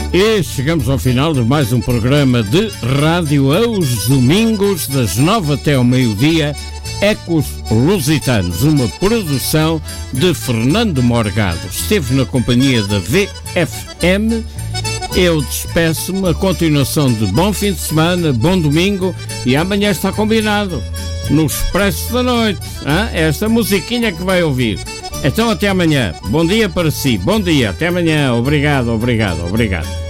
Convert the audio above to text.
E chegamos ao final de mais um programa de rádio aos domingos, das 9 até ao meio-dia, Ecos Lusitanos, uma produção de Fernando Morgado. Esteve na companhia da VFM. Eu despeço-me, a continuação de bom fim de semana, bom domingo, e amanhã está combinado, no Expresso da Noite, esta musiquinha que vai ouvir. Então até amanhã, bom dia para si, bom dia, até amanhã, obrigado.